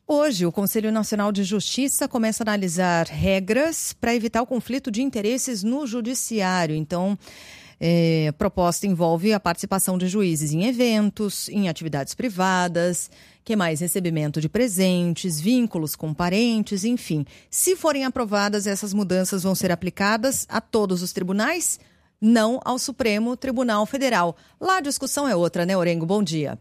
Hoje, o Conselho Nacional de Justiça começa a analisar regras para evitar o conflito de interesses no judiciário. Então, a proposta envolve a participação de juízes em eventos, em atividades privadas, que mais? Recebimento de presentes, vínculos com parentes, enfim. Se forem aprovadas, essas mudanças vão ser aplicadas a todos os tribunais, não ao Supremo Tribunal Federal. Lá a discussão é outra, né, Orengo? Bom dia.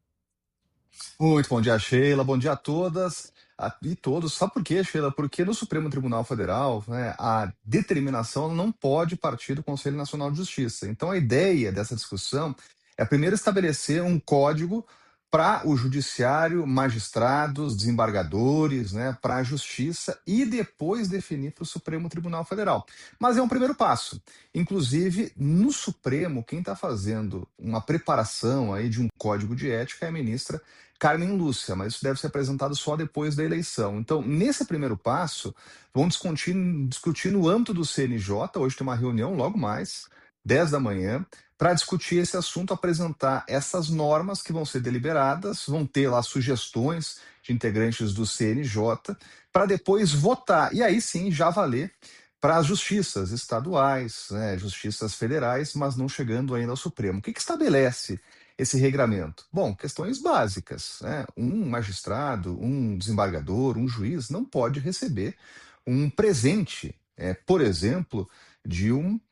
Muito bom dia, Sheila. Bom dia a todas e todos. Sabe por quê, Sheila? Porque no Supremo Tribunal Federal, né, a determinação não pode partir do Conselho Nacional de Justiça. Então, a ideia dessa discussão é primeiro estabelecer um código para o judiciário, magistrados, desembargadores, né, para a justiça e depois definir para o Supremo Tribunal Federal. Mas é um primeiro passo. Inclusive, no Supremo, quem está fazendo uma preparação aí de um código de ética é a ministra Carmen Lúcia, mas isso deve ser apresentado só depois da eleição. Então, nesse primeiro passo, vamos discutir no âmbito do CNJ, hoje tem uma reunião logo mais, 10 da manhã, para discutir esse assunto, apresentar essas normas que vão ser deliberadas, vão ter lá sugestões de integrantes do CNJ, para depois votar, e aí sim já valer para as justiças estaduais, né, justiças federais, mas não chegando ainda ao Supremo. O que estabelece esse regramento? Bom, questões básicas, né? Um magistrado, um desembargador, um juiz não pode receber um presente, por exemplo, de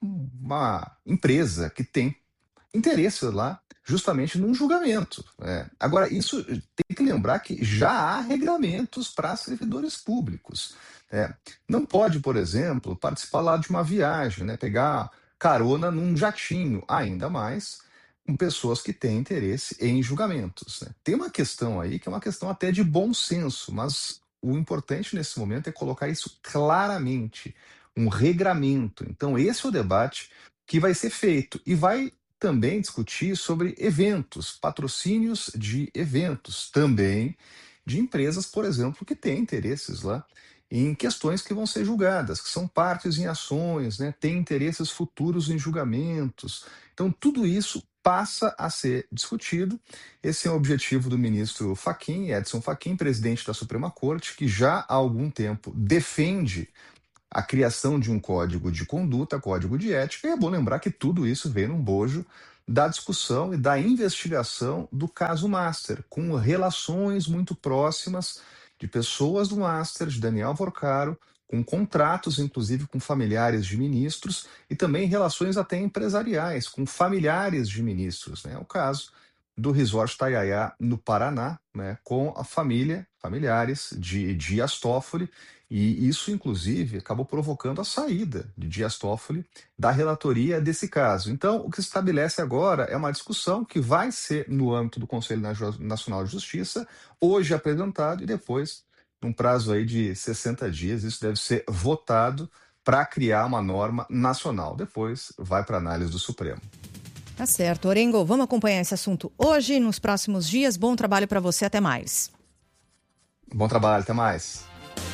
uma empresa que tem interesse lá justamente num julgamento. Agora, isso tem que lembrar que já há regulamentos para servidores públicos. Não pode, por exemplo, participar lá de uma viagem, né? Pegar carona num jatinho, ainda mais com pessoas que têm interesse em julgamentos, né? Tem uma questão aí que é uma questão até de bom senso, mas o importante nesse momento é colocar isso claramente, um regramento. Então, esse é o debate que vai ser feito e vai também discutir sobre eventos, patrocínios de eventos, também de empresas, por exemplo, que têm interesses lá em questões que vão ser julgadas, que são partes em ações, né, têm interesses futuros em julgamentos. Então, tudo isso passa a ser discutido. Esse é o objetivo do ministro Fachin, Edson Fachin, presidente da Suprema Corte, que já há algum tempo defende a criação de um código de conduta, código de ética, e é bom lembrar que tudo isso vem num bojo da discussão e da investigação do caso Master, com relações muito próximas de pessoas do Master, de Daniel Vorcaro, com contratos, inclusive, com familiares de ministros, e também relações até empresariais, com familiares de ministros, né? O caso do Resort Taiaiá, no Paraná, né, com a familiares de Dias Toffoli, e isso, inclusive, acabou provocando a saída de Dias Toffoli da relatoria desse caso. Então, o que se estabelece agora é uma discussão que vai ser no âmbito do Conselho Nacional de Justiça, hoje apresentado, e depois, num prazo aí de 60 dias, isso deve ser votado para criar uma norma nacional. Depois, vai para análise do Supremo. Tá certo. Orengo, vamos acompanhar esse assunto hoje e nos próximos dias. Bom trabalho para você. Até mais. Bom trabalho. Até mais.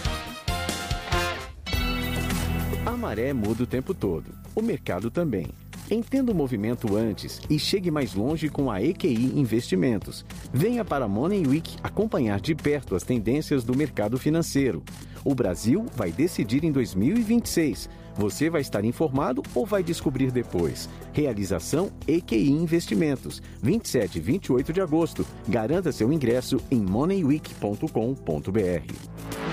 A maré muda o tempo todo. O mercado também. Entenda o movimento antes e chegue mais longe com a EQI Investimentos. Venha para a Money Week acompanhar de perto as tendências do mercado financeiro. O Brasil vai decidir em 2026. Você vai estar informado ou vai descobrir depois? Realização EQI Investimentos, 27 e 28 de agosto. Garanta seu ingresso em moneyweek.com.br.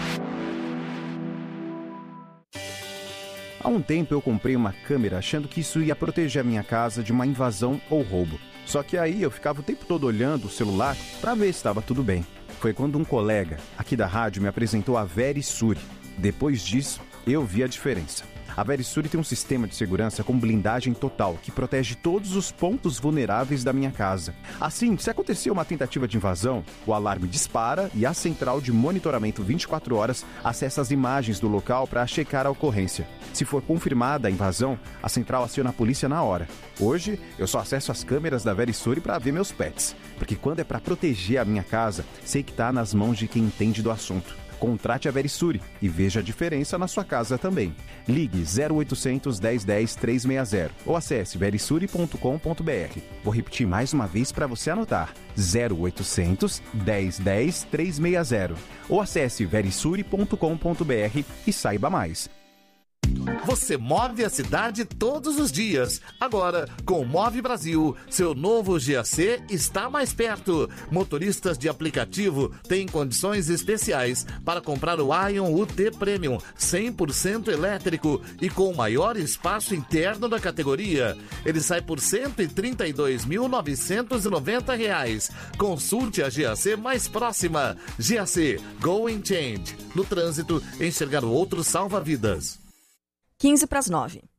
Há um tempo eu comprei uma câmera achando que isso ia proteger a minha casa de uma invasão ou roubo. Só que aí eu ficava o tempo todo olhando o celular para ver se estava tudo bem. Foi quando um colega aqui da rádio me apresentou a Verisure. Depois disso, eu vi a diferença. A Verisure tem um sistema de segurança com blindagem total que protege todos os pontos vulneráveis da minha casa. Assim, se acontecer uma tentativa de invasão, o alarme dispara e a central de monitoramento 24 horas acessa as imagens do local para checar a ocorrência. Se for confirmada a invasão, a central aciona a polícia na hora. Hoje, eu só acesso as câmeras da Verisure para ver meus pets, porque quando é para proteger a minha casa, sei que está nas mãos de quem entende do assunto. Contrate a Verisure e veja a diferença na sua casa também. Ligue 0800 1010 360 ou acesse verisure.com.br. Vou repetir mais uma vez para você anotar. 0800 1010 360 ou acesse verisure.com.br e saiba mais. Você move a cidade todos os dias. Agora, com o Move Brasil, seu novo GAC está mais perto. Motoristas de aplicativo têm condições especiais para comprar o Ion UT Premium 100% elétrico e com o maior espaço interno da categoria. Ele sai por R$ 132.990. Consulte a GAC mais próxima. GAC Going Change. No trânsito, enxergar o outro salva vidas. 8:45.